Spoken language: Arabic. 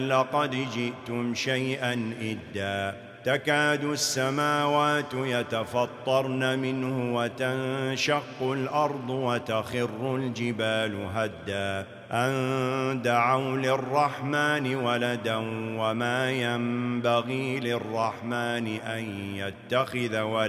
لقد جئتم شيئا إدا تكاد السماوات يتفطرن منه وتنشق الأرض وتخر الجبال هدا أن دعوا للرحمن ولدا وما ينبغي للرحمن أن يتخذ ولدا